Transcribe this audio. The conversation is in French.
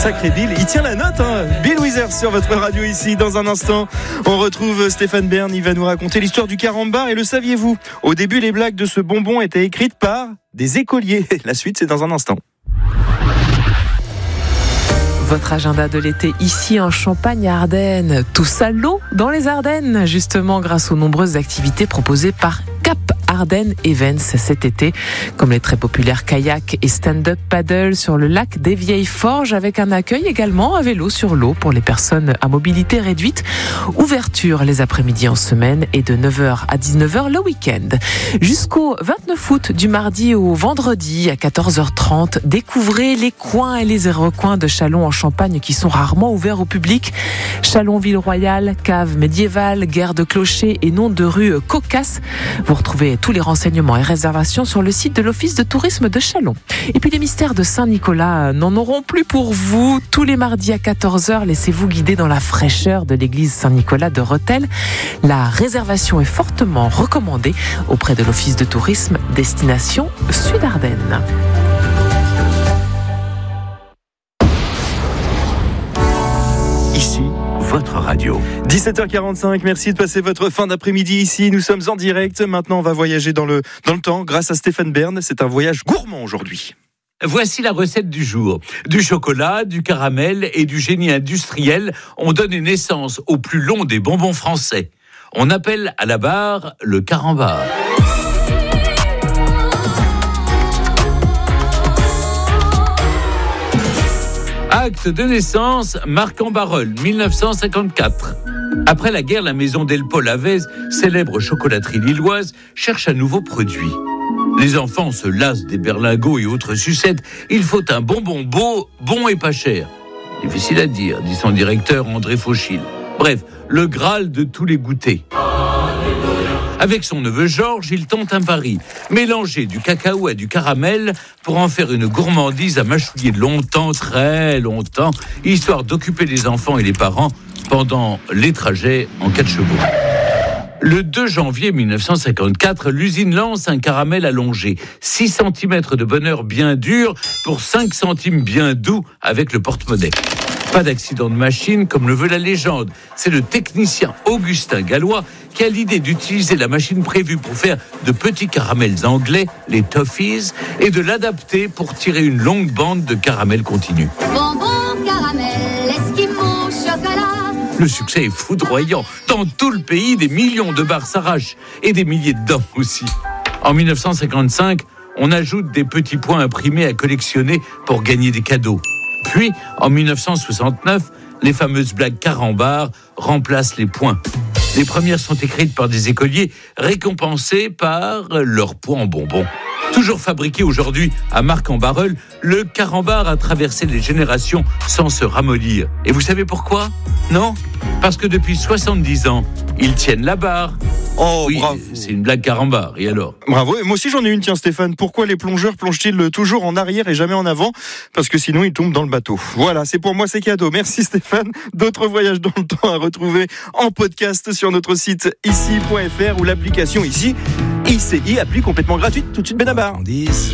sacré Bill. Il tient la note, hein. Bill Withers sur votre radio ici. Dans un instant, on retrouve Stéphane Bern. Il va nous raconter l'histoire du carambar. Et le saviez-vous ? Au début, les blagues de ce bonbon étaient écrites par des écoliers. La suite, c'est dans un instant. Votre agenda de l'été ici en Champagne-Ardenne. Tous à l'eau dans les Ardennes, justement grâce aux nombreuses activités proposées par Cap Ardennes Events cet été, comme les très populaires kayak et stand-up paddle sur le lac des Vieilles Forges, avec un accueil également à vélo sur l'eau pour les personnes à mobilité réduite. Ouverture les après-midi en semaine et de 9h à 19h le week-end. Jusqu'au 29 août, du mardi au vendredi à 14h30, découvrez les coins et les recoins de Châlons en Champagne qui sont rarement ouverts au public. Châlons ville royale, cave médiévale, guerre de clochers et nom de rue cocasse. Vous retrouvez tous les renseignements et réservations sur le site de l'Office de tourisme de Châlons. Et puis les mystères de Saint-Nicolas n'en auront plus pour vous. Tous les mardis à 14h, laissez-vous guider dans la fraîcheur de l'église Saint-Nicolas de Rethel. La réservation est fortement recommandée auprès de l'Office de tourisme destination Sud-Ardennes. Ici, votre radio. 17h45, merci de passer votre fin d'après-midi ici. Nous sommes en direct. Maintenant, on va voyager dans le temps grâce à Stéphane Bern. C'est un voyage gourmand aujourd'hui. Voici la recette du jour. Du chocolat, du caramel et du génie industriel ont donné naissance au plus long des bonbons français. On appelle à la barre le carambar. Acte de naissance, Marc en Barœul, 1954. Après la guerre, la maison Delpol à Vèze, célèbre chocolaterie lilloise, cherche un nouveau produit. Les enfants se lassent des berlingots et autres sucettes. Il faut un bonbon beau, bon et pas cher. Difficile à dire, dit son directeur André Fauchil. Bref, le Graal de tous les goûters. Avec son neveu Georges, il tente un pari. Mélanger du cacao à du caramel pour en faire une gourmandise à mâchouiller longtemps, très longtemps, histoire d'occuper les enfants et les parents pendant les trajets en 4 chevaux. Le 2 janvier 1954, l'usine lance un caramel allongé. 6 cm de bonheur bien dur pour 5 centimes bien doux avec le porte-monnaie. Pas d'accident de machine comme le veut la légende. C'est le technicien Augustin Gallois qui a l'idée d'utiliser la machine prévue pour faire de petits caramels anglais, les Toffees, et de l'adapter pour tirer une longue bande de caramel continu. Bonbon, caramel, esquimau, chocolat. Le succès est foudroyant. Dans tout le pays, des millions de barres s'arrachent et des milliers de dents aussi. En 1955, on ajoute des petits points imprimés à collectionner pour gagner des cadeaux. Puis, en 1969, les fameuses blagues carambar remplacent les points. Les premières sont écrites par des écoliers récompensés par leur poids en bonbons. Toujours fabriqué aujourd'hui à Marc en Barœul, le carambar a traversé les générations sans se ramollir. Et vous savez pourquoi ? Non ? Parce que depuis 70 ans, ils tiennent la barre. Oh, oui, bravo. C'est une blague carambar, et alors ? Bravo. Et moi aussi, j'en ai une, tiens, Stéphane. Pourquoi les plongeurs plongent-ils toujours en arrière et jamais en avant ? Parce que sinon, ils tombent dans le bateau. Voilà, c'est pour moi, c'est cadeau. Merci, Stéphane. D'autres voyages dans le temps à retrouver en podcast sur notre site ici.fr ou l'application ici. ICI, appli complètement gratuite. Tout de suite, Benabar. 10.